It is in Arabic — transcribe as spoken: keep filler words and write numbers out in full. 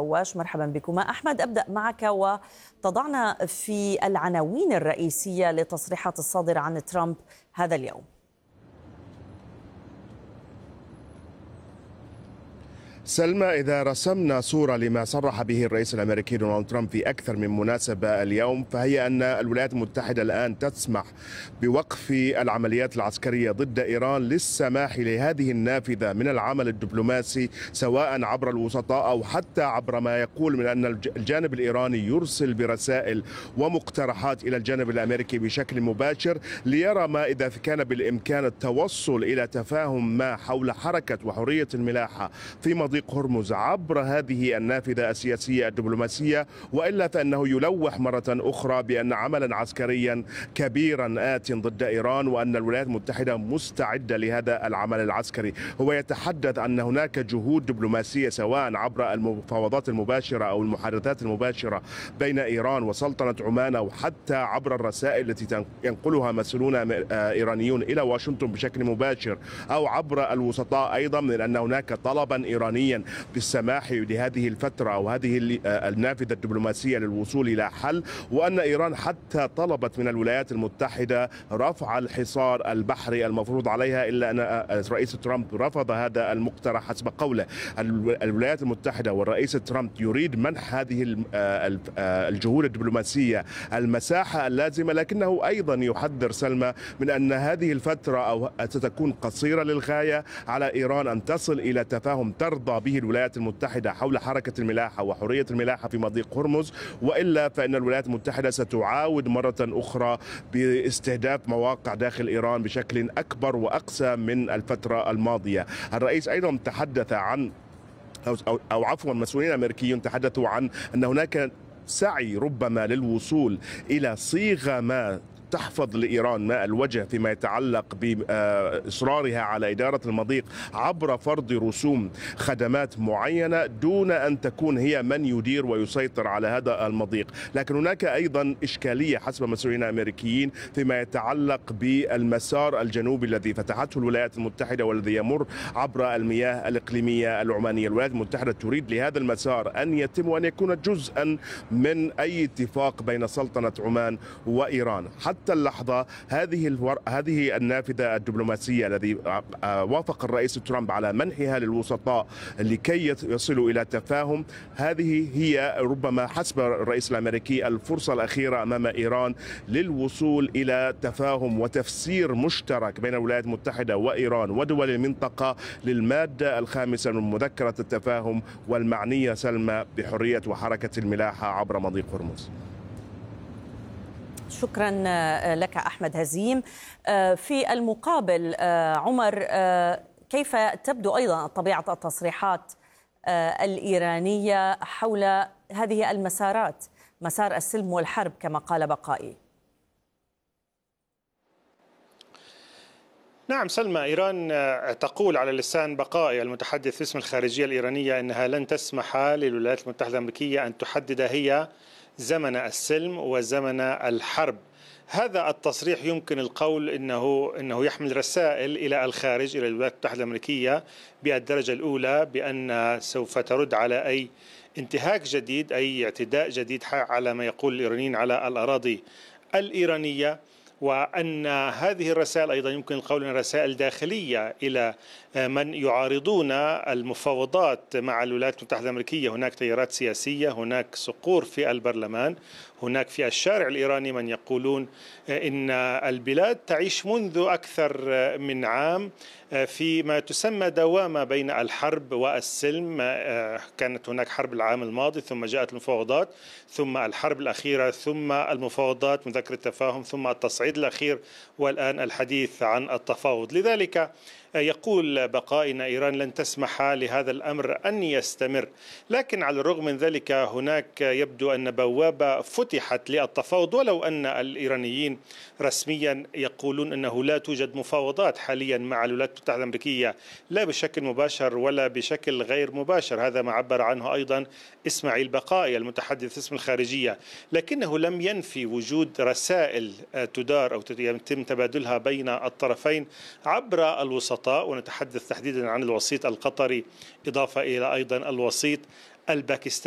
الهواش. مرحبا بكما. أحمد، أبدأ معك وتضعنا في العناوين الرئيسية لتصريحات الصادرة عن ترامب هذا اليوم. سلمى، إذا رسمنا صورة لما صرح به الرئيس الأمريكي دونالد ترامب في أكثر من مناسبة اليوم، فهي أن الولايات المتحدة الآن تسمح بوقف العمليات العسكرية ضد إيران للسماح لهذه النافذة من العمل الدبلوماسي، سواء عبر الوسطاء أو حتى عبر ما يقول من أن الجانب الإيراني يرسل برسائل ومقترحات إلى الجانب الأمريكي بشكل مباشر ليرى ما إذا كان بالإمكان التوصل إلى تفاهم ما حول حركة وحرية الملاحة في مضيق هرمز عبر هذه النافذة السياسية الدبلوماسية، وإلا فإنه يلوح مرة أخرى بأن عملا عسكريا كبيرا آت ضد إيران وأن الولايات المتحدة مستعدة لهذا العمل العسكري. هو يتحدث أن هناك جهود دبلوماسية سواء عبر المفاوضات المباشرة أو المحادثات المباشرة بين إيران وسلطنة عمان، أو حتى عبر الرسائل التي ينقلها مسؤولون إيرانيون إلى واشنطن بشكل مباشر، أو عبر الوسطاء أيضا، من أن هناك طلبا إيرانيا بالسماح لهذه الفترة أو هذه النافذة الدبلوماسية للوصول إلى حل، وأن إيران حتى طلبت من الولايات المتحدة رفع الحصار البحري المفروض عليها، إلا أن الرئيس ترامب رفض هذا المقترح حسب قوله. الولايات المتحدة والرئيس ترامب يريد منح هذه الجهود الدبلوماسية المساحة اللازمة، لكنه أيضا يحذر سلمى من أن هذه الفترة أو ستكون قصيرة للغاية على إيران أن تصل إلى تفاهم ترضى به الولايات المتحدة حول حركة الملاحة وحرية الملاحة في مضيق هرمز، وإلا فإن الولايات المتحدة ستعاود مرة أخرى باستهداف مواقع داخل إيران بشكل أكبر وأقسى من الفترة الماضية. الرئيس أيضا تحدث عن أو, أو عفوا مسؤولين أمريكيون تحدثوا عن أن هناك سعي ربما للوصول إلى صيغة ما تحفظ لإيران ماء الوجه فيما يتعلق بإصرارها على إدارة المضيق عبر فرض رسوم خدمات معينة دون أن تكون هي من يدير ويسيطر على هذا المضيق. لكن هناك أيضا إشكالية حسب مسؤولين أمريكيين فيما يتعلق بالمسار الجنوبي الذي فتحته الولايات المتحدة والذي يمر عبر المياه الإقليمية العمانية. الولايات المتحدة تريد لهذا المسار أن يتم وأن يكون جزءا من أي اتفاق بين سلطنة عمان وإيران. حتى اللحظة هذه الور... هذه النافذة الدبلوماسية الذي وافق الرئيس ترامب على منحها للوسطاء لكي يصلوا إلى تفاهم، هذه هي ربما حسب الرئيس الأمريكي الفرصة الأخيرة أمام إيران للوصول إلى تفاهم وتفسير مشترك بين الولايات المتحدة وإيران ودول المنطقة للمادة الخامسة من مذكرة التفاهم والمعنية سلمى بحرية وحركة الملاحة عبر مضيق هرمز. شكرا لك أحمد هزيم. في المقابل عمر، كيف تبدو أيضا طبيعة التصريحات الإيرانية حول هذه المسارات، مسار السلم والحرب كما قال بقائي؟ نعم سلمى، إيران تقول على لسان بقائي المتحدث باسم الخارجية الإيرانية أنها لن تسمح للولايات المتحدة الأمريكية أن تحدد هي زمن السلم وزمن الحرب. هذا التصريح يمكن القول إنه إنه يحمل رسائل إلى الخارج، إلى الولايات المتحدة الأمريكية بالدرجة الأولى بأن سوف ترد على أي انتهاك جديد، أي اعتداء جديد على ما يقول الإيرانيين على الأراضي الإيرانية، وأن هذه الرسائل أيضا يمكن القول أنها رسائل داخلية إلى من يعارضون المفاوضات مع الولايات المتحدة الأمريكية. هناك تيارات سياسية، هناك صقور في البرلمان، هناك في الشارع الإيراني من يقولون إن البلاد تعيش منذ أكثر من عام في ما تسمى دوامة بين الحرب والسلم. كانت هناك حرب العام الماضي، ثم جاءت المفاوضات، ثم الحرب الأخيرة، ثم المفاوضات مذكرة التفاهم، ثم التصعيد الأخير، والآن الحديث عن التفاوض. لذلك يقول بقاء إن إيران لن تسمح لهذا الأمر أن يستمر. لكن على الرغم من ذلك هناك يبدو أن بوابة فتحت للتفاوض، ولو أن الإيرانيين رسميا يقولون أنه لا توجد مفاوضات حاليا مع الولايات المتحدة الأمريكية، لا بشكل مباشر ولا بشكل غير مباشر. هذا ما عبر عنه أيضا إسماعيل بقائي المتحدث اسم الخارجية. لكنه لم ينفي وجود رسائل تدار أو يتم تبادلها بين الطرفين عبر الوسطاء، ونتحدث تحديدا عن الوسيط القطري إضافة إلى أيضا الوسيط الباكستاني.